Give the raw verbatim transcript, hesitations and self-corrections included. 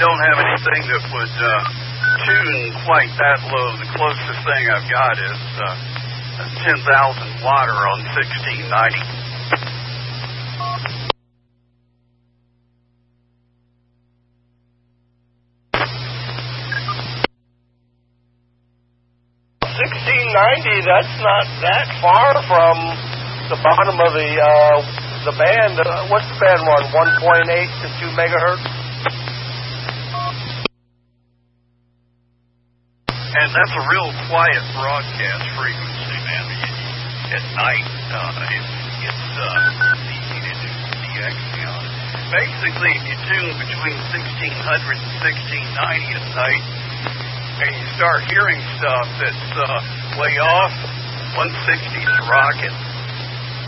don't have anything that would uh, tune quite that low. The closest thing I've got is uh, ten thousand watt on sixteen ninety. sixteen ninety, that's not that far from the bottom of the uh, the band. Uh, what's the band run? one point eight to two megahertz? And that's a real quiet broadcast frequency, man. At night, uh, it's, it's uh, easy to do D X on it. Basically, if you tune between sixteen hundred and sixteen ninety at night, and you start hearing stuff that's uh, way off, one sixty is rocking.